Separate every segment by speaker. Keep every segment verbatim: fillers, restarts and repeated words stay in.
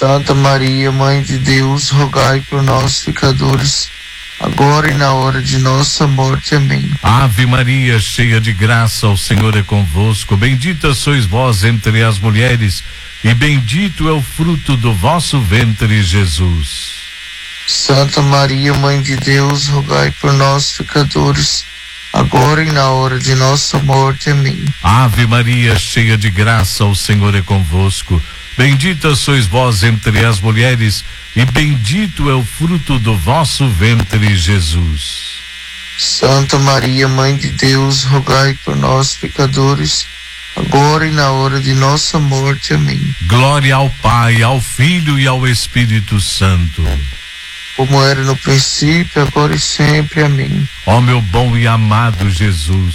Speaker 1: Santa Maria, Mãe de Deus, rogai por nós, pecadores, agora e na hora de nossa morte. Amém.
Speaker 2: Ave Maria, cheia de graça, o Senhor é convosco. Bendita sois vós entre as mulheres, e bendito é o fruto do vosso ventre, Jesus.
Speaker 1: Santa Maria, Mãe de Deus, rogai por nós, pecadores, agora e na hora de nossa morte. Amém.
Speaker 2: Ave Maria, cheia de graça, o Senhor é convosco. Bendita sois vós entre as mulheres, e bendito é o fruto do vosso ventre, Jesus.
Speaker 1: Santa Maria, Mãe de Deus, rogai por nós, pecadores, agora e na hora de nossa morte. Amém.
Speaker 2: Glória ao Pai, ao Filho e ao Espírito Santo.
Speaker 1: Como era no princípio, agora e sempre. Amém.
Speaker 2: Ó meu bom e amado Jesus,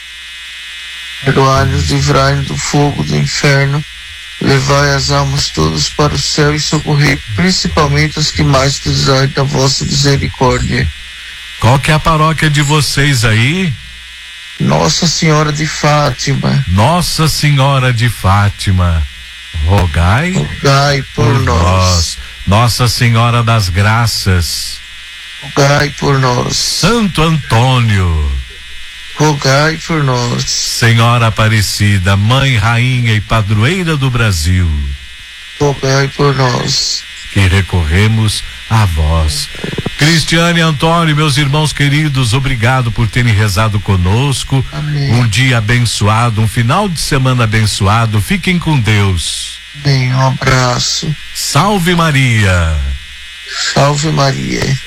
Speaker 1: perdoai-nos, livrai-nos do fogo do inferno, levai as almas todas para o céu e socorrei principalmente as que mais precisarem da vossa misericórdia.
Speaker 2: Qual que é a paróquia de vocês aí?
Speaker 1: Nossa Senhora de Fátima.
Speaker 2: Nossa Senhora de Fátima, rogai,
Speaker 1: rogai por, por nós. nós.
Speaker 2: Nossa Senhora das Graças,
Speaker 1: rogai por nós.
Speaker 2: Santo Antônio,
Speaker 1: rogai por nós.
Speaker 2: Senhora Aparecida, Mãe, Rainha e Padroeira do Brasil,
Speaker 1: rogai por nós.
Speaker 2: Que recorremos a vós. Cristiane e Antônio, meus irmãos queridos, obrigado por terem rezado conosco.
Speaker 1: Amém.
Speaker 2: Um dia abençoado, um final de semana abençoado. Fiquem com Deus.
Speaker 1: Bem, um abraço.
Speaker 2: Salve Maria.
Speaker 1: Salve Maria.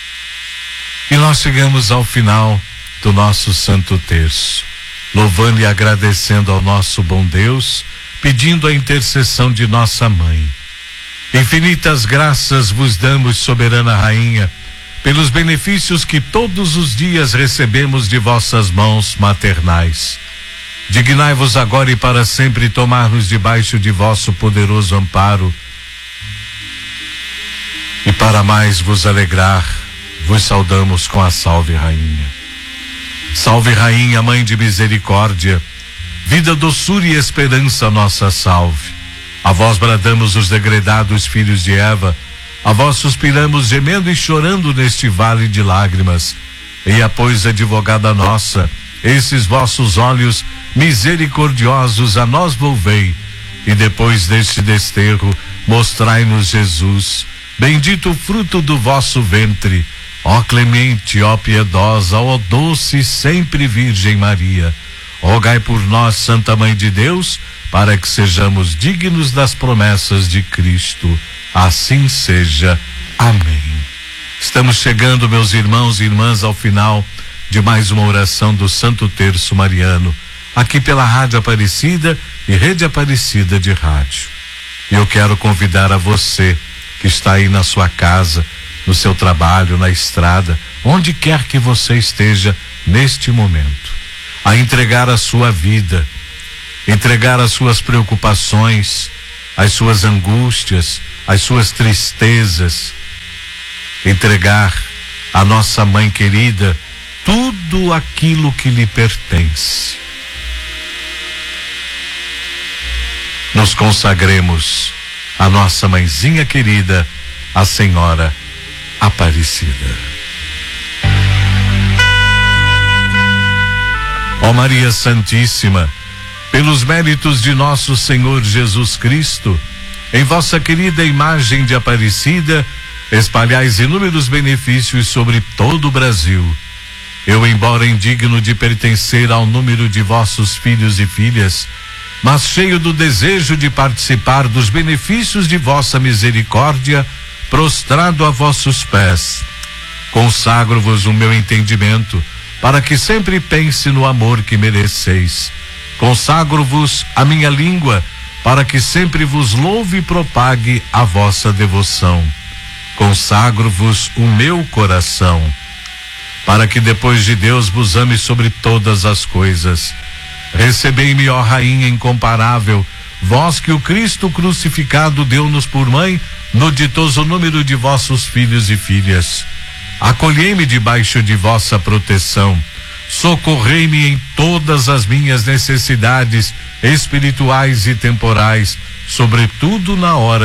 Speaker 2: E nós chegamos ao final do nosso Santo Terço, louvando e agradecendo ao nosso bom Deus, pedindo a intercessão de nossa Mãe. Infinitas graças vos damos, soberana Rainha, pelos benefícios que todos os dias recebemos de vossas mãos maternais. Dignai-vos agora e para sempre tomar-nos debaixo de vosso poderoso amparo, e para mais vos alegrar, vos saudamos com a Salve Rainha. Salve Rainha, Mãe de misericórdia, vida, doçura e esperança, nossa salve. A vós bradamos os degredados filhos de Eva, a vós suspiramos gemendo e chorando neste vale de lágrimas. E a pois, advogada nossa, esses vossos olhos misericordiosos a nós volvei, e depois deste desterro mostrai-nos Jesus, bendito o fruto do vosso ventre. Ó clemente, ó piedosa, ó doce sempre Virgem Maria, rogai por nós, Santa Mãe de Deus, para que sejamos dignos das promessas de Cristo. Assim seja. Amém. Estamos chegando, meus irmãos e irmãs, ao final de mais uma oração do Santo Terço Mariano, aqui pela Rádio Aparecida e Rede Aparecida de Rádio. E eu quero convidar a você que está aí na sua casa, no seu trabalho, na estrada, onde quer que você esteja neste momento, a entregar a sua vida, entregar as suas preocupações, as suas angústias, as suas tristezas, entregar à nossa Mãe querida tudo aquilo que lhe pertence. Nos consagremos à nossa mãezinha querida, a Senhora Aparecida. Ó Maria Santíssima, pelos méritos de nosso Senhor Jesus Cristo, em vossa querida imagem de Aparecida, espalhais inúmeros benefícios sobre todo o Brasil. Eu, embora indigno de pertencer ao número de vossos filhos e filhas, mas cheio do desejo de participar dos benefícios de vossa misericórdia, prostrado a vossos pés, consagro-vos o meu entendimento, para que sempre pense no amor que mereceis. Consagro-vos a minha língua, para que sempre vos louve e propague a vossa devoção. Consagro-vos o meu coração, para que depois de Deus vos ame sobre todas as coisas. Recebei-me, ó Rainha incomparável, vós que o Cristo crucificado deu-nos por mãe, no ditoso número de vossos filhos e filhas. Acolhei-me debaixo de vossa proteção, socorrei-me em todas as minhas necessidades espirituais e temporais, sobretudo na hora